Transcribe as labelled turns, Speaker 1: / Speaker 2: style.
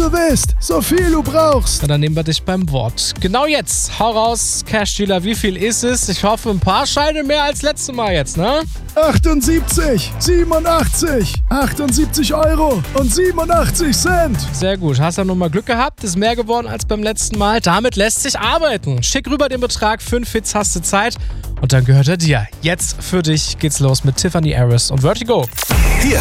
Speaker 1: du willst, so viel du brauchst.
Speaker 2: Na, dann nehmen wir dich beim Wort. Genau jetzt, hau raus, Cash-Dealer, wie viel ist es? Ich hoffe, ein paar Scheine mehr als letztes Mal jetzt, ne?
Speaker 1: 78, 87, 78 Euro und 87 Cent.
Speaker 2: Sehr gut, hast ja nun mal Glück gehabt, ist mehr geworden als beim letzten Mal. Damit lässt sich arbeiten. Schick rüber den Betrag, 5 Hits hast du Zeit und dann gehört er dir. Jetzt für dich geht's los mit Tiffany Harris und Vertigo.